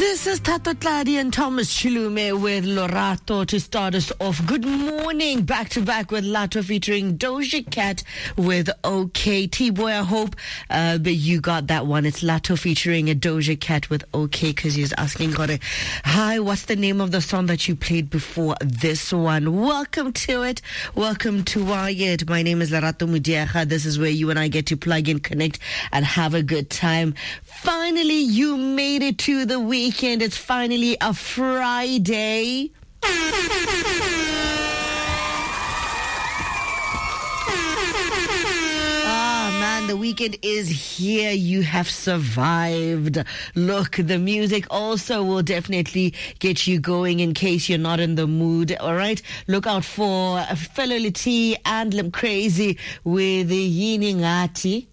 This is Tato Tladi and Thomas Chilume with Lorato to start us off. Good morning, back to back with Lato featuring Doja Cat with OK. T-Boy, I hope that you got that one. It's Lato featuring a Doja Cat with OK, because he's asking, hi, what's the name of the song that you played before this one? Welcome to it. Welcome to Wyatt. My name is Lerato Mudiaga. This is where you and I get to plug in, connect, and have a good time. Finally, you made it to the weekend. It's finally a Friday. The weekend is here. You have survived. Look, the music also will definitely get you going in case you're not in the mood. All right, look out for Fellow Liti and Lim Crazy with Yini Ngati.